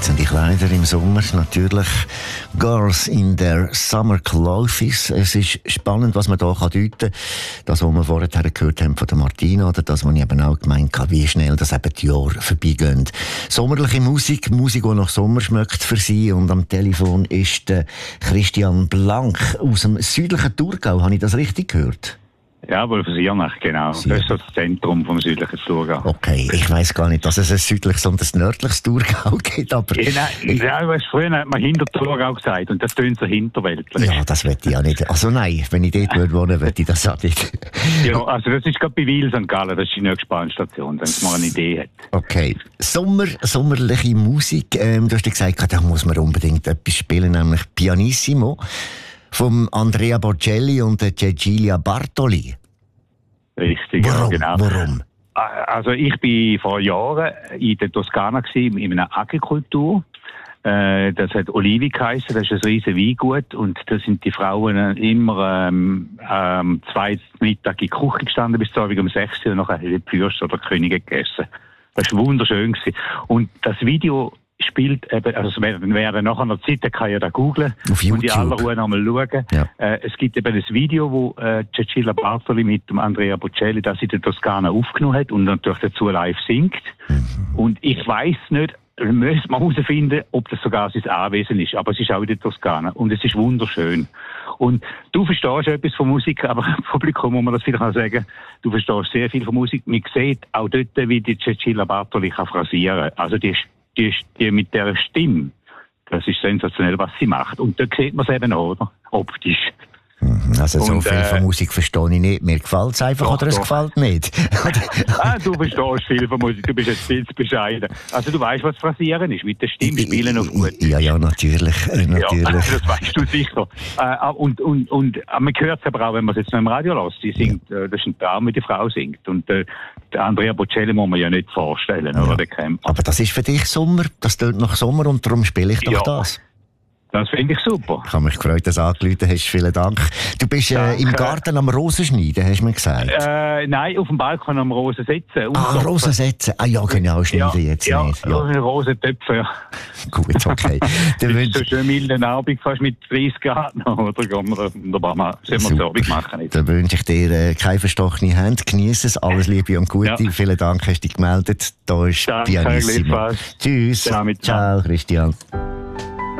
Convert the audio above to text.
reizende Kleider im Sommer, natürlich Girls in their Summer Clothes. Es ist spannend, was man hier deuten kann. Das, was wir vorher gehört haben von der Martina, oder das, was ich eben auch gemeint habe, wie schnell das eben die Jahre vorbeigehen. Sommerliche Musik, die nach Sommer schmeckt für sie. Und am Telefon ist der Christian Blank aus dem südlichen Thurgau. Habe ich das richtig gehört? Ja, wohl für Siernach, genau. Siernach. Das ist das Zentrum vom südlichen Thurgau. Okay, ich weiss gar nicht, dass es ein südliches und ein nördliches Thurgau gibt, aber... Früher hat man Hinter-Thurgau gesagt und das tönt so hinterweltlich. Ja, das möchte ich ja nicht. Also nein, wenn ich dort wohnen würde, möchte ich das auch nicht. Ja, also das ist gerade bei Wil St. Gallen, das ist die nächste Bahnstation, wenn man eine Idee hat. Okay, sommerliche Musik. Du hast gesagt, da muss man unbedingt etwas spielen, nämlich Pianissimo. Vom Andrea Bocelli und der Cecilia Bartoli. Richtig, Warum? ja, genau. Warum? Also ich war vor Jahren in der Toskana in einer Agrikultur. Das hat Olivi geheissen, das ist ein riesen Weingut und da sind die Frauen immer zwei Mittag in die Küche gestanden bis zum Abend um 6 Uhr und nachher haben die Fürst oder die Könige gegessen. Das war wunderschön gewesen. Und das Video spielt eben, also wer nachher noch Zeit hat, kann ja da googlen und in aller Ruhe nochmal schauen. Ja. Es gibt eben ein Video, wo Cecilia Bartoli mit dem Andrea Bocelli das in der Toskana aufgenommen hat und natürlich dazu live singt. Und ich weiss nicht, man muss herausfinden, ob das sogar sein Anwesen ist, aber es ist auch in der Toskana und es ist wunderschön. Und du verstehst etwas von Musik, aber im Publikum muss man das vielleicht auch sagen, du verstehst sehr viel von Musik. Man sieht auch dort, wie die Cecilia Bartoli kann phrasieren. Also die mit der Stimme, das ist sensationell, was sie macht. Und da sieht man es eben auch, oder? Optisch. Also so viel von Musik verstehe ich nicht. Mir gefällt es einfach oder es gefällt nicht. Du verstehst viel von Musik, du bist jetzt viel zu bescheiden. Also du weißt, was Phrasieren ist, mit der Stimme spielen auf gut. Ja, natürlich. Ja, das weißt du sicher. Und man hört es aber auch, wenn man es jetzt noch im Radio lässt. Sie singt, das ist ein Traum, wie die Frau singt. Und der Andrea Bocelli muss man ja nicht vorstellen, oder? Der Camper. Aber das ist für dich Sommer, das tönt nach Sommer und darum spiele ich doch das. Das finde ich super. Ich habe mich gefreut, dass du angerufen hast. Vielen Dank. Du bist im Garten am Rosenschneiden, hast du mir gesagt? Nein, auf dem Balkon am Rosen setzen. Rosen setzen. Ah ja, genau, schneiden jetzt nicht. Ja, Rosentöpfe, ja. Gut, okay. Das ist so schön milden Abend, fast mit 30 Grad noch. Oder gehen wir wunderbar mal, sollen wir das Abend machen? Jetzt. Dann wünsche ich dir keine verstochene Hände. Genieße es. Alles Liebe und Gute. Ja. Vielen Dank, hast du dich gemeldet. Da ist Pianissimo. Tschüss. Ciao, Christian.